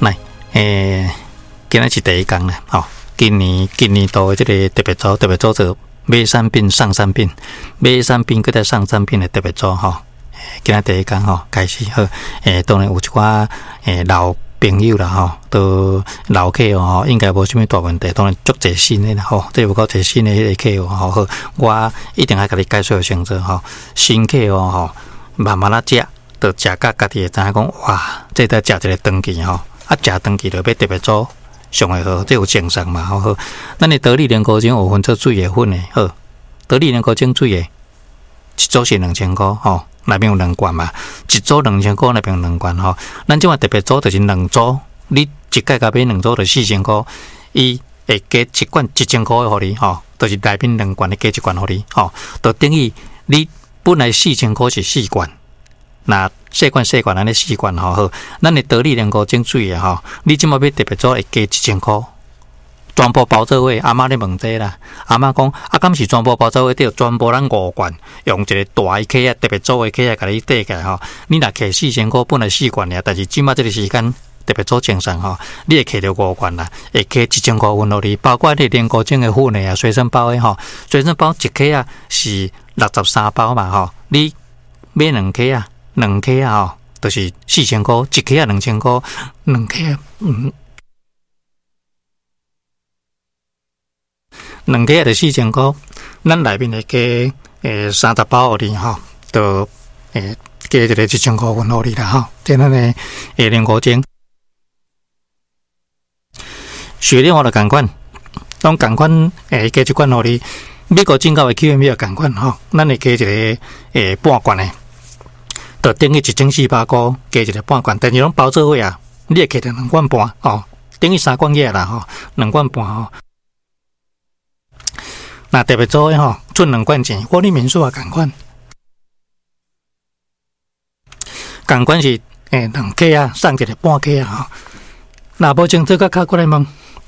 来，今仔是第一讲啦，吼，今年度的这个特别组做买产品上产品，买产品搁再上产品的特别组吼。今仔第一讲吼开始好，当然有一寡老朋友啦吼，都老客户吼，应该无啥物大问题。当然足侪新的啦吼，这有够侪新的迄个客户吼，好，我一定要甲你介绍清楚吼，新客户吼，慢慢啊食，就食甲家己会知影讲，哇，这得食一个长期吼，啊食长期就要特别做上会好，这有精神嘛，好，咱的得力莲菇精有分做水的粉的，好，得力莲菇精水的，一组是2000块吼。内面有2罐嘛，一组2000块，内面有2罐吼。咱即款特别组就是2组，你一届甲买2组就4000块，伊会加一罐1000块互你吼，就是内面2罐的加1罐互你吼，就等于你本来4000块是4罐，那细罐安尼4罐吼好，咱的得力莲菇精水的吼，你即马买特别组会加1000块。全部包做伙，阿妈咧问这啦。阿妈讲，啊，敢是全部包做伙，对，全部咱5罐，用一个大的客啊，特别做的客啊，甲你缀起来吼。你若摕4000块，本来4罐尔，但是即马这个时间特别做精神吼，你会摕到5罐啦，会加1000块分落去，包括你莲菇精的粉的啊，随身包的吼，随身包一克啊是63包嘛吼，你买2克啊吼，就是4000块，一克啊2000块，2克啊2克就4000块，咱内面会加30包互你吼，就加一个1000块分互你啦吼。这咱的莲菇精，雪莲花就同款，拢同款加一罐互你。美国进口的 QM 也同款吼，咱会加一个半罐的，就等于1400块加一个半罐，但是拢包做伙啊，你会摕到2罐半吼，等于3罐叶啦吼，2罐半吼。那特别做的吼，存2罐钱，我哩民宿也同款，同款是2克啊，送一个半克啊吼。那无清楚甲过来问，